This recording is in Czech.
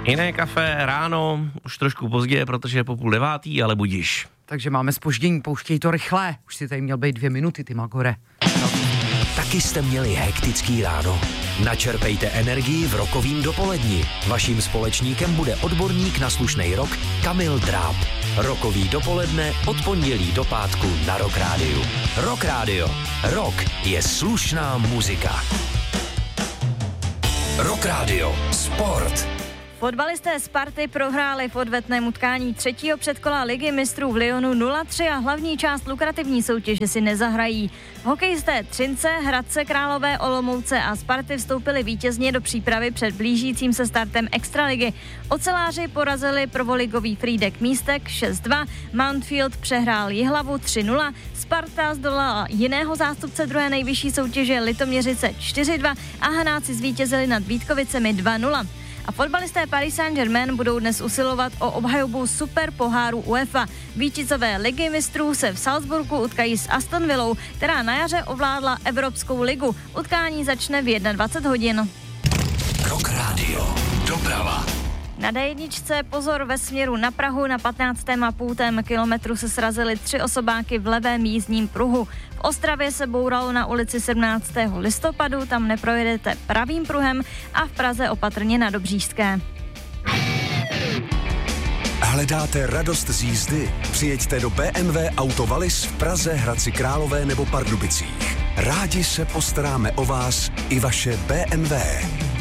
Jiné kafe ráno, už trošku pozdě, protože je po 8:30, ale budiš. Takže máme zpoždění, pouštěj to rychle. Už si tady měl být 2 minuty, ty Magore. Taky jste měli hektický ráno? Načerpejte energii v Rockovým dopoledni. Vaším společníkem bude odborník na slušnej rock Kamil Dráb. Rockový dopoledne od pondělí do pátku na Rock Rádiu. Rock Rádio. Rock je slušná muzika. Rock Rádio. Sport. Fotbalisté Sparty prohráli v odvetném utkání 3. předkola Ligy mistrů v Lyonu 0-3 a hlavní část lukrativní soutěže si nezahrají. Hokejisté Třince, Hradce Králové, Olomouce a Sparty vstoupili vítězně do přípravy před blížícím se startem Extraligy. Oceláři porazili prvoligový Frýdek Místek 6-2, Mountfield přehrál Jihlavu 3-0, Sparta zdolala jiného zástupce druhé nejvyšší soutěže Litoměřice 4-2 a Hanáci zvítězili nad Vítkovicemi 2-0. A fotbalisté Paris Saint-Germain budou dnes usilovat o obhajobu super poháru UEFA. Vítězové Ligy mistrů se v Salzburgu utkají s Aston Villou, která na jaře ovládla Evropskou ligu. Utkání začne v 21 hodin. Rock Radio. Doprava. Na D1 pozor ve směru na Prahu na 15,5 kilometru se srazily 3 osobáky v levém jízdním pruhu. V Ostravě se bouralo na ulici 17. listopadu, tam neprojedete pravým pruhem a v Praze opatrně na Dobříšské. Hledáte radost z jízdy? Přijeďte do BMW Auto Wallis v Praze, Hradci Králové nebo Pardubicích. Rádi se postaráme o vás i vaše BMW.